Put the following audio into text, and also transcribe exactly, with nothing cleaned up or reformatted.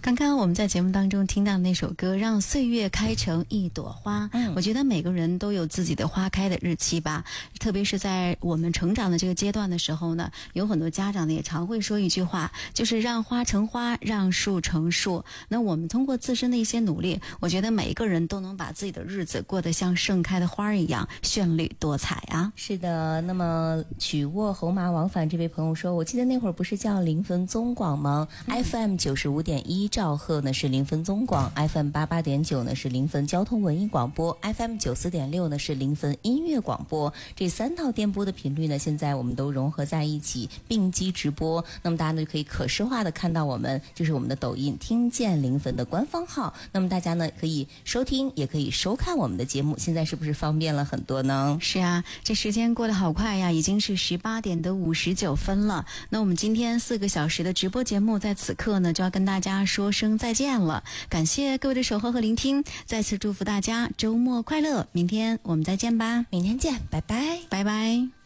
刚刚我们在节目当中听到的那首歌《让岁月开成一朵花》，嗯，我觉得每个人都有自己的花开的日期吧，特别是在我们成长的这个阶段的时候呢，有很多家长呢也常会说一句话，就是让花成花，让树成树。那我们通过自身的一些努力，我觉得每一个人都能把自己的日子过得像盛开的花一样绚丽多彩啊。 是的，那么曲沃侯麻往返这位朋友说，我记得那会儿不是叫临汾综广吗、嗯、F M 九十五点一兆赫呢是临汾综广， F M 八八点九呢是临汾交通文艺广播， F M 九四点六呢是临汾音乐广播。这三套电波的频率呢，现在我们都融合在一起，并机直播。那么大家呢就可以可视化的看到我们，就是我们的抖音听见临汾的官方号。那么大家呢可以收听，也可以收看我们的节目，现在是不是方便了很多呢？ 是啊，这时间过得好快呀，已经是十八点的五十九分了。那我们今天四个小时的直播节目在此刻呢就要跟大家说声再见了，感谢各位的守候和聆听，再次祝福大家周末快乐，明天我们再见吧。 明天见，拜拜， 拜拜。